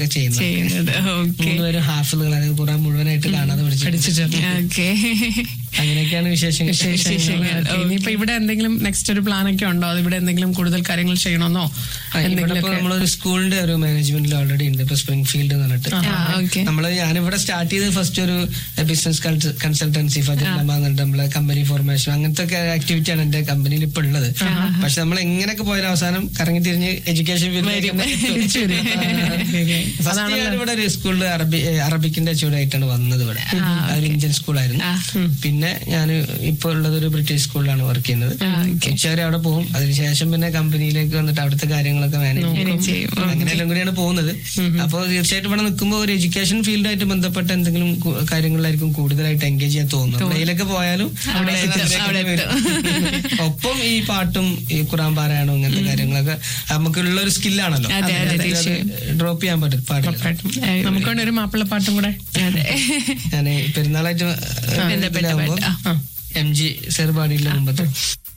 ചെയ്യുന്നത്. മൂന്നുപേരും ഹാഫിളുകൾ, അതായത് ഖുർആൻ മുഴുവനായിട്ട് കാണാതെ പഠിച്ചിട്ടുണ്ട്. അങ്ങനെയൊക്കെയാണ് വിശേഷങ്ങൾ. ഇനിയിപ്പോ ഇവിടെ എന്തെങ്കിലും നെക്സ്റ്റ് ഒരു പ്ലാൻ ഒക്കെ ഉണ്ടോ? ഇവിടെ എന്തെങ്കിലും കൂടുതൽ കാര്യങ്ങൾ ചെയ്യണമെന്നോ? നമ്മളൊരു സ്കൂളിന്റെ ഒരു മാനേജ്മെന്റിൽ ഓൾറെഡി ഉണ്ട്, ഇപ്പൊ സ്പ്രിംഗ് ഫീൽഡ് എന്ന് പറഞ്ഞിട്ട്. ഞാനിവിടെ സ്റ്റാർട്ട് ചെയ്ത് ഫസ്റ്റ് ഒരു ബിസിനസ് കൺസൾട്ടൻസി നമ്മളെ കമ്പനി ഫോർമേഷൻ അങ്ങനത്തെ ഒക്കെ ആക്ടിവിറ്റിയാണ് എന്റെ കമ്പനിയിൽ ഇപ്പൊ ഉള്ളത്. പക്ഷെ നമ്മൾ എങ്ങനെയൊക്കെ പോയാലും അവസാനം കറങ്ങി തിരിഞ്ഞ് എഡ്യൂക്കേഷൻ ഫീൽഡിലേക്ക് ഫസ്റ്റ് ഞാനിവിടെ ഒരു സ്കൂളിൽ അറബിക്കിന്റെ ചൂടായിട്ടാണ് വന്നത്. ഇവിടെ ഒരു ഇന്ത്യൻ സ്കൂളായിരുന്നു. പിന്നെ ഞാൻ ഇപ്പൊ ഉള്ളത് ഒരു ബ്രിട്ടീഷ് സ്കൂളിലാണ് വർക്ക് ചെയ്യുന്നത്. ഉച്ചവരെ അവിടെ പോകും. അതിനുശേഷം പിന്നെ കമ്പനിയിലേക്ക് വന്നിട്ട് അവിടുത്തെ കാര്യങ്ങളൊക്കെ മാനേജ് ചെയ്യും. അങ്ങനെയെല്ലാം കൂടിയാണ് പോകുന്നത്. അപ്പോൾ തീർച്ചയായിട്ടും ഇവിടെ നിൽക്കുമ്പോൾ ഒരു എഡ്യൂക്കേഷൻ ഫീൽഡായിട്ട് ബന്ധപ്പെട്ട എന്തെങ്കിലും കാര്യങ്ങളിലായിരിക്കും കൂടുതലായിട്ട് എൻഗേജ് ചെയ്യാൻ തോന്നുന്നത്. എവിടെയിലൊക്കെ പോയാലും ഒപ്പം ഈ പാട്ടും ഈ ഖുർആൻ പാരായണം ഇങ്ങനത്തെ കാര്യങ്ങളൊക്കെ നമുക്കുള്ള ഒരു സ്കില്ലാണല്ലോ, ഡ്രോപ്പ് ചെയ്യാൻ പറ്റും. നമുക്ക് ഒരു മാപ്പിളപ്പാട്ടും കൂടെ ഞാൻ പെരുന്നാളായിട്ട് MG സെർബാഡിയിലെ മുമ്പത്തെ